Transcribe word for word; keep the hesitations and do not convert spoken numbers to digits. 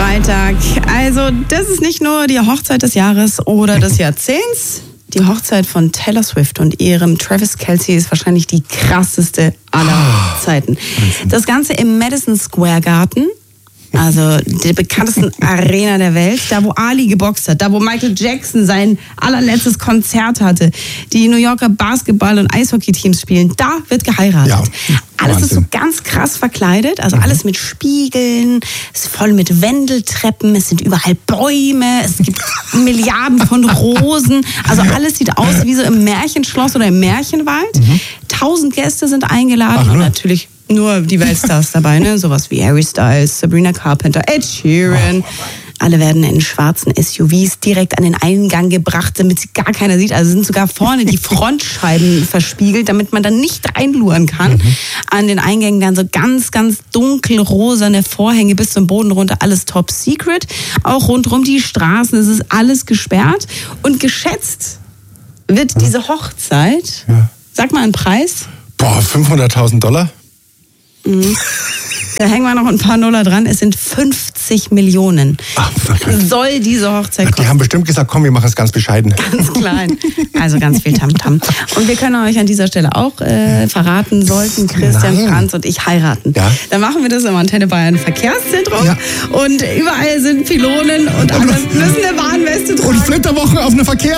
Freitag. Also, das ist nicht nur die Hochzeit des Jahres oder des Jahrzehnts. Die Hochzeit von Taylor Swift und ihrem Travis Kelce ist wahrscheinlich die krasseste aller Zeiten. Das Ganze im Madison Square Garden. Also der bekanntesten Arena der Welt, da wo Ali geboxt hat, da wo Michael Jackson sein allerletztes Konzert hatte, die New Yorker Basketball- und Eishockey-Teams spielen, da wird geheiratet. Ja, alles Wahnsinn. Ist so ganz krass verkleidet, also mhm. alles mit Spiegeln, es ist voll mit Wendeltreppen, es sind überall Bäume, es gibt Milliarden von Rosen, also alles sieht aus wie so im Märchenschloss oder im Märchenwald. Mhm. Tausend Gäste sind eingeladen Ach, und natürlich nur die Weltstars dabei, ne? Sowas wie Harry Styles, Sabrina Carpenter, Ed Sheeran. Alle werden in schwarzen S U Vs direkt an den Eingang gebracht, damit sie gar keiner sieht. Also sind sogar vorne die Frontscheiben verspiegelt, damit man dann nicht reinluren kann. Mhm. An den Eingängen dann so ganz, ganz dunkelrosane Vorhänge bis zum Boden runter. Alles top secret. Auch rundherum die Straßen, es ist alles gesperrt. Und geschätzt wird diese Hochzeit, ja. Sag mal einen Preis. Boah, fünfhunderttausend Dollar? Mhm. Da hängen wir noch ein paar Nuller dran. Es sind fünfzig Millionen. Ach, okay. Soll diese Hochzeit kosten. Die haben bestimmt gesagt, komm, wir machen es ganz bescheiden. Ganz klein. Also ganz viel Tamtam. Und wir können euch an dieser Stelle auch äh, verraten, sollten Christian, Nein. Franz und ich heiraten. Ja. Dann machen wir das im Antenne Bayern Verkehrszentrum. Ja. Und überall sind Pylonen und alle müssen eine Warnweste tragen. Und Flitterwochen auf einer Verkehrs